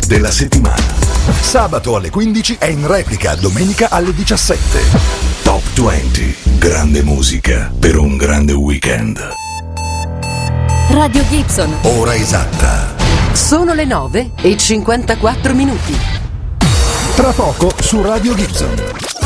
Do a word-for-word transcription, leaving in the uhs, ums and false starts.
della settimana. Sabato alle quindici e in replica domenica alle diciassette. Top venti, grande musica per un grande weekend. Radio Gibson. Ora esatta. Sono le nove e cinquantaquattro minuti. Tra poco su Radio Gibson.